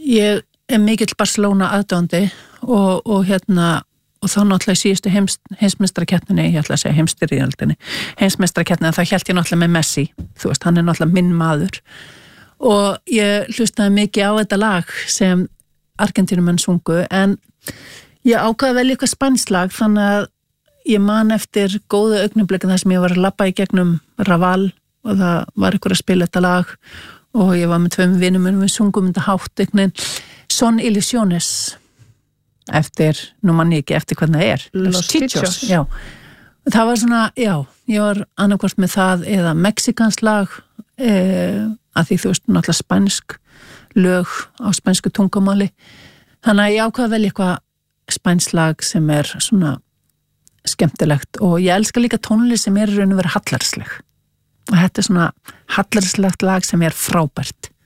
Ég mikill Barcelona aðdáandi og þá náttúrulega í síðustu heimsmeistarakeppninni, ég ætla að segja heimsstyrjöldinni, heimsmeistarakeppninni, þá hélt ég náttúrulega með Messi, þú veist, hann náttúrulega minn maður og ég hlustaði mikið á þetta lag sem Argentínumenn sungu, en ég ákvaði vel eitthvað spænslag, þannig að ég man eftir góðu augnablikin þar sem ég var að labba í gegnum Raval og það var ykkur að spila þetta lag og ég var með 2 vinum mínum, við sungum þetta hátt eignin Son Ilusiones eftir, nú man ég ekki eftir hvernig það Los Chichos. Já, það var svona, já, ég var annarkvort með það eða mexikansk lag að því þú veist náttúrulega spænsk lög á spænsku tungumáli, þannig að ég ákvaði vel eitthvað spænskt lag sem svona skemmtilegt og ég elska líka tónlist sem raun og vera hallarsleg og þetta svona hallarslegt lag sem frábært.